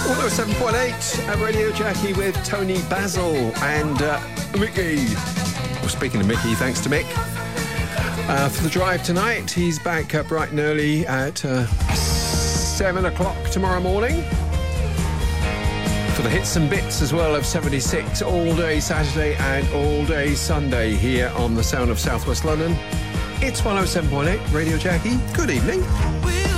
107.8 at Radio Jackie with Tony Basil and Mickey. Well, speaking of Mickey, thanks to Mick for the drive tonight. He's back bright and early at 7 o'clock tomorrow morning for the hits and bits as well of 76 all day Saturday and all day Sunday here on the Sound of South West London. It's 107.8 Radio Jackie. Good evening.